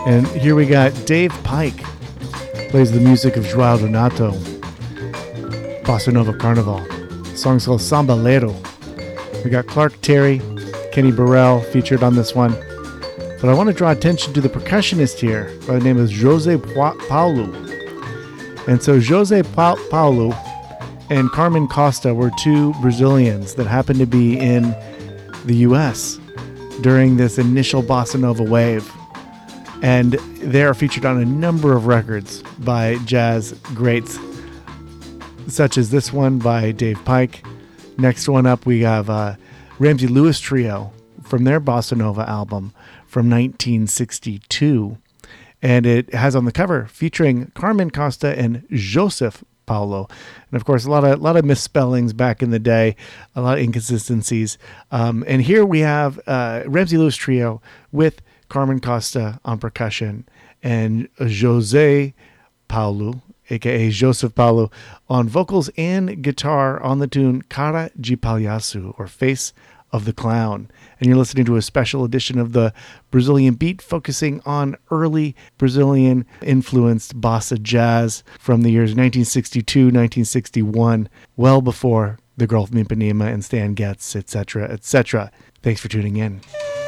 And here we got Dave Pike, plays the music of Joao Donato, Bossa Nova Carnival. The song's called Sambalero. We got Clark Terry, Kenny Burrell featured on this one. But I want to draw attention to the percussionist here by the name of Jose Paulo. And so Jose Paulo and Carmen Costa were two Brazilians that happened to be in the U.S. during this initial bossa nova wave. And they are featured on a number of records by jazz greats, such as this one by Dave Pike. Next one up, we have Ramsey Lewis Trio from their bossa nova album from 1962. And it has on the cover featuring Carmen Costa and Joseph Paulo. And of course, a lot of misspellings back in the day, a lot of inconsistencies. And here we have Ramsey Lewis Trio with Carmen Costa on percussion and Jose Paulo, aka Joseph Paulo, on vocals and guitar on the tune Cara de Palhaço, or Face of the Clown. And you're listening to a special edition of the Brazilian Beat, focusing on early Brazilian influenced bossa jazz from the years 1962, 1961, well before the Girl from Ipanema and Stan Getz, etc., etc. Thanks for tuning in.